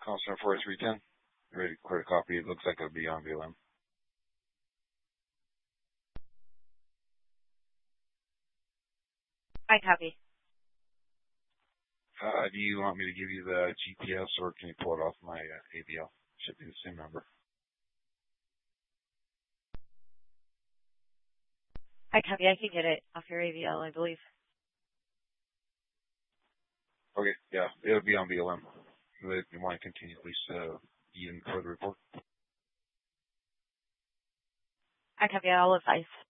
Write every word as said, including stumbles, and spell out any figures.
Constant four three ten. Ready to clear a copy. It looks like it'll be on V L M. I copy. Uh, do you want me to give you the G P S or can you pull it off my uh, A V L? Should be the same number. I copy. I can get it off your A V L, I believe. Okay, yeah, it'll be on V L M. If you want to continue, please, uh, you can further report. I copy. I'll advise.